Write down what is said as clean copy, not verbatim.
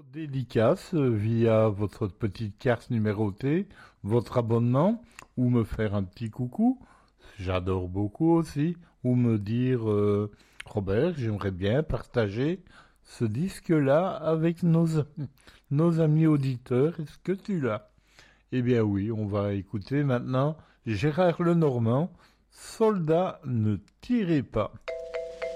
dédicace via votre petite carte numérotée, votre abonnement, ou me faire un petit coucou, j'adore beaucoup aussi, ou me dire Robert, j'aimerais bien partager ce disque-là avec nos amis auditeurs, est-ce que tu l'as? Eh bien oui, on va écouter maintenant Gérard Lenormand, Soldat, ne tirez pas.